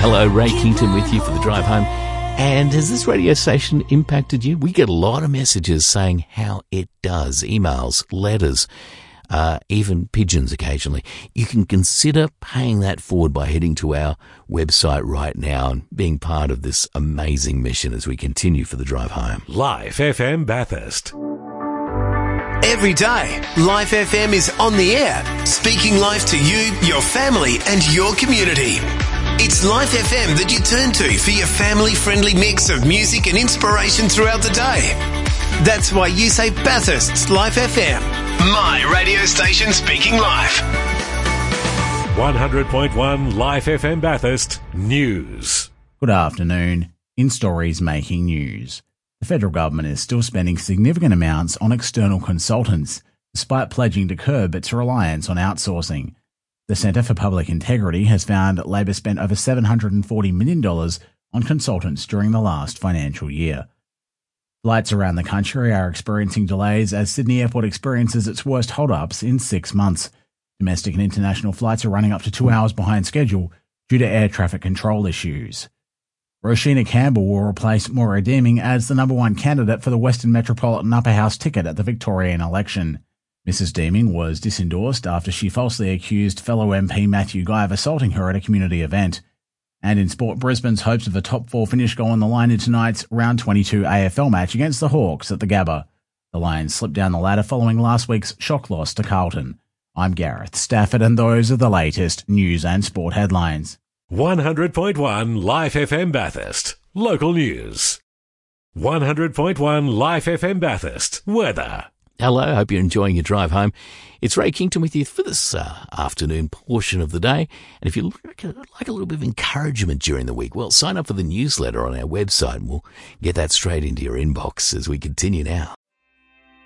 Hello, Ray Kington with you for the drive home. And has this radio station impacted you? We get a lot of messages saying how it does. Emails, letters, even pigeons occasionally. You can consider paying that forward by heading to our website right now and being part of this amazing mission as we continue for the drive home. Life FM Bathurst. Every day, Life FM is on the air, speaking life to you, your family and your community. It's Life FM that you turn to for your family-friendly mix of music and inspiration throughout the day. That's why you say Bathurst's Life FM, my radio station speaking life. 100.1 Life FM Bathurst News. Good afternoon. In stories making news. The federal government is still spending significant amounts on external consultants, despite pledging to curb its reliance on outsourcing. The Centre for Public Integrity has found Labor spent over $740 million on consultants during the last financial year. Flights around the country are experiencing delays as Sydney Airport experiences its worst hold-ups in 6 months. Domestic and international flights are running up to 2 hours behind schedule due to air traffic control issues. Roshina Campbell will replace Maura Deeming as the number one candidate for the Western Metropolitan Upper House ticket at the Victorian election. Mrs Deeming was disendorsed after she falsely accused fellow MP Matthew Guy of assaulting her at a community event. And in sport, Brisbane's hopes of a top four finish go on the line in tonight's round 22 AFL match against the Hawks at the Gabba. The Lions slipped down the ladder following last week's shock loss to Carlton. I'm Gareth Stafford and those are the latest news and sport headlines. 100.1 Life FM Bathurst. Local news. 100.1 Life FM Bathurst. Weather. Hello, hope you're enjoying your drive home. It's Ray Kington with you for this afternoon portion of the day. And if you like a little bit of encouragement during the week, well, sign up for the newsletter on our website and we'll get that straight into your inbox as we continue now.